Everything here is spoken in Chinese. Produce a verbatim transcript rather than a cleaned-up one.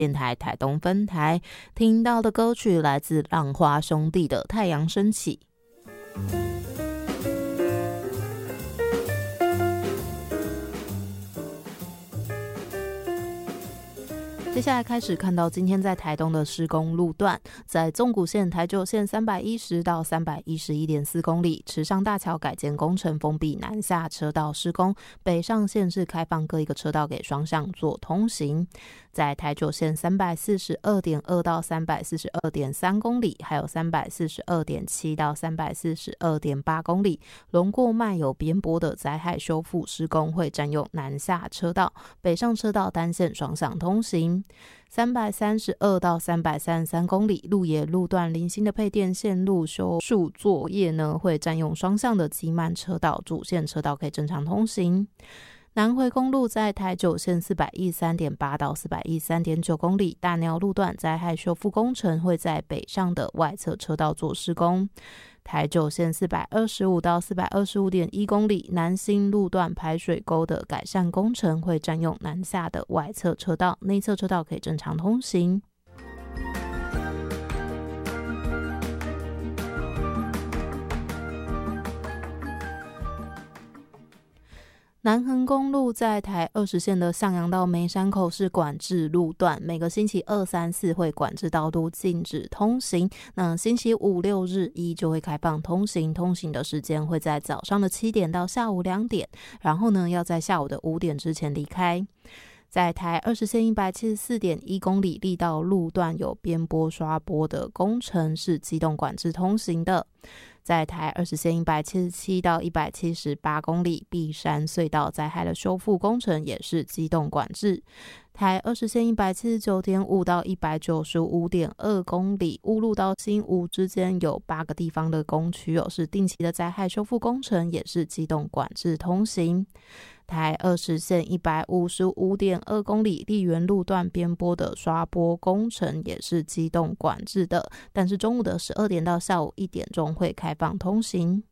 电台台东分台，听到的歌曲来自浪花兄弟的《太阳升起》。接下来开始看到今天在台东的施工路段，在纵谷线、台九线三百一十到三百一十一点四公里，池上大桥改建工程封闭南下车道施工，北上线是开放各一个车道给双向做通行。在台九线三百四十二点二到三百四十二点三公里，还有三百四十二点七到三百四十二点八公里，轮过漫有边坡的灾害修复施工会占用南下车道，北上车道单线双向通行。三百三十二到三百三十三公里，鹿野路段零星的配电线路修树作业呢，会占用双向的机慢车道，主线车道可以正常通行。南回公路在台九线四百一十三点八到四百一十三点九公里，大鸟路段灾害修复工程会在北上的外侧车道做施工。台九线四百二十五到四百二十五点一公里，南新路段排水沟的改善工程会占用南下的外侧车道，内侧车道可以正常通行。南横公路在台二十线的向阳到梅山口是管制路段，每个星期二、三、四会管制道路禁止通行，那星期五、六日一就会开放通行，通行的时间会在早上的七点到下午两点，然后呢要在下午的五点之前离开。在台二十线一百七十四点一公里，力道路段有边坡刷坡的工程是机动管制通行的。在台二十线一百七十七到一百七十八公里，碧山隧道灾害的修复工程也是机动管制。台二十线一百七十九点五到一百九十五点二公里，乌路到新吴之间有八个地方的工区有是定期的灾害修复工程，也是机动管制通行。台二十线一百五十五点二公里，丽园路段边坡的刷坡工程也是机动管制的，但是中午的十二点到下午一点钟会开放通行。